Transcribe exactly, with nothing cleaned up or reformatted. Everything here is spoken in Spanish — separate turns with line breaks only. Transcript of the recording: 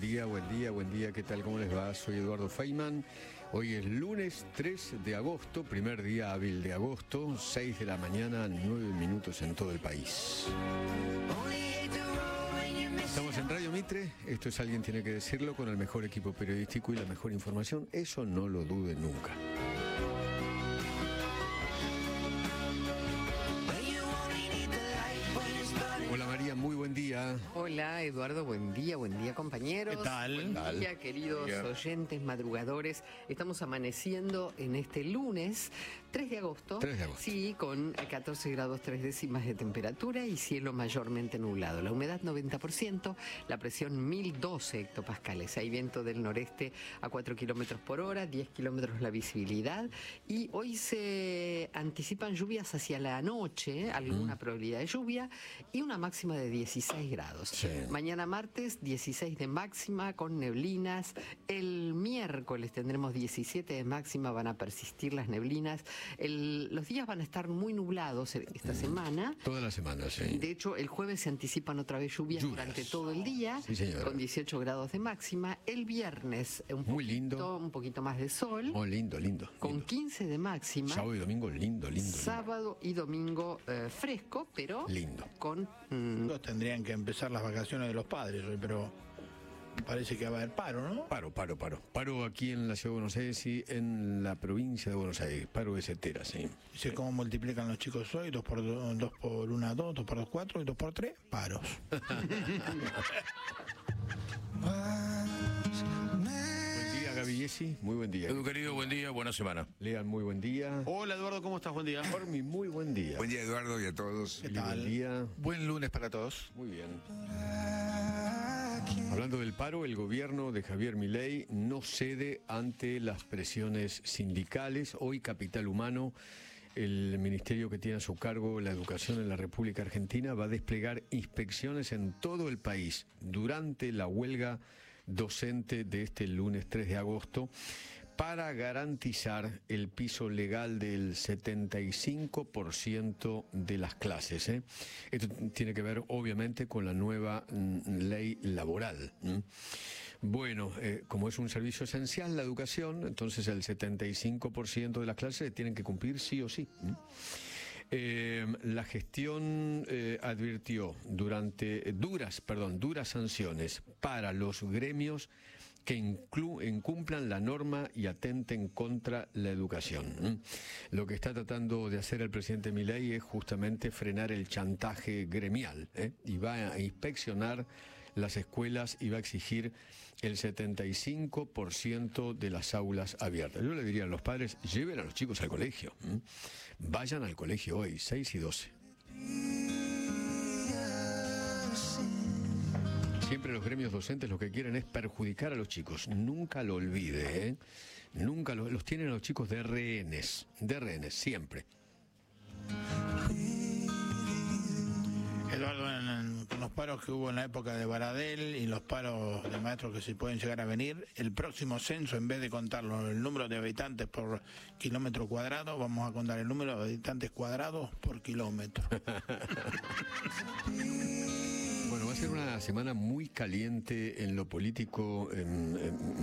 día, buen día, buen día. ¿Qué tal? ¿Cómo les va? Soy Eduardo Feynman. Hoy es lunes tres de agosto, primer día hábil de agosto, seis de la mañana, nueve minutos en todo el país. Estamos en Radio Mitre, esto es Alguien Tiene que Decirlo, con el mejor equipo periodístico y la mejor información, eso no lo dude nunca. Hola María, muy buen día.
Hola Eduardo, buen día, buen día compañeros.
¿Qué tal?
Buen
¿Qué tal?
día queridos
Buen día.
oyentes, madrugadores. Estamos amaneciendo en este lunes tres de agosto.
tres de agosto.
Sí, con catorce grados tres décimas de temperatura y cielo mayormente nublado. La humedad noventa por ciento, la presión mil doce hectopascales. Hay viento del noreste a cuatro kilómetros por hora, diez kilómetros la visibilidad. Y hoy se anticipan lluvias hacia la noche, alguna mm. probabilidad de lluvia, y una máxima de dieciséis grados.
Sí.
Mañana martes, dieciséis de máxima con neblinas. El miércoles tendremos diecisiete de máxima, van a persistir las neblinas. El, los días van a estar muy nublados esta mm. semana.
Toda la semana, sí.
De hecho, el jueves se anticipan otra vez lluvias, lluvias. durante todo el día,
sí,
con dieciocho grados de máxima. El viernes, un
muy
poquito,
lindo.
un poquito más de sol.
Muy lindo, lindo.
Con
lindo.
quince de máxima.
Sábado y domingo, lindo, lindo.
Sábado lindo. y domingo eh, fresco, pero
lindo.
Con mm,
tendrían que empezar las vacaciones de los padres hoy, pero parece que va a haber paro, ¿no?
Paro, paro, paro. Paro aquí en la ciudad de Buenos Aires y en la provincia de Buenos Aires. Paro de setera, sí.
Dice cómo multiplican los chicos hoy, dos por dos, dos por una, dos, dos por dos, cuatro, y dos por tres, paros.
Gaby Yesi, muy buen día.
Edu querido, buen día, buena semana.
Lean, muy buen día.
Hola Eduardo, ¿cómo estás? Buen día.
Formi, muy buen día.
Buen día Eduardo y a todos.
¿Qué tal?
Buen día.
Buen lunes para todos.
Muy bien. Hablando del paro, el gobierno de Javier Milei no cede ante las presiones sindicales. Hoy Capital Humano, el ministerio que tiene a su cargo la educación en la República Argentina, va a desplegar inspecciones en todo el país durante la huelga docente de este lunes tres de agosto para garantizar el piso legal del setenta y cinco por ciento de las clases. ¿eh? Esto tiene que ver obviamente con la nueva mm, ley laboral. ¿m? Bueno, eh, como es un servicio esencial la educación, entonces el setenta y cinco por ciento de las clases se tienen que cumplir sí o sí. ¿m? Eh, la gestión eh, advirtió durante eh, duras, perdón, duras sanciones para los gremios que inclu incumplan la norma y atenten contra la educación. ¿Mm? Lo que está tratando de hacer el presidente Milei es justamente frenar el chantaje gremial, ¿eh? y va a inspeccionar las escuelas y va a exigir el setenta y cinco por ciento de las aulas abiertas. Yo le diría a los padres, lleven a los chicos al colegio. ¿Mm? Vayan al colegio hoy, seis y doce. Siempre los gremios docentes lo que quieren es perjudicar a los chicos. Nunca lo olvide, ¿eh? Nunca lo, los tienen a los chicos de rehenes. De rehenes, siempre.
Eduardo, en, en, con los paros que hubo en la época de Baradel y los paros de maestros que se pueden llegar a venir, el próximo censo, en vez de contarlo el número de habitantes por kilómetro cuadrado, vamos a contar el número de habitantes cuadrados por kilómetro.
Bueno, va a ser una semana muy caliente en lo político en, en